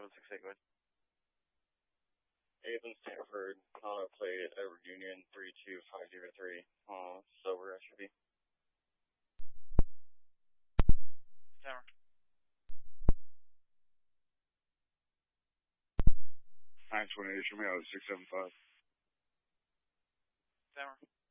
768, go ahead. Avon Stanford, plate Edward Union 32503, sober SUV. Timer. 928, show me out of 675. Timer.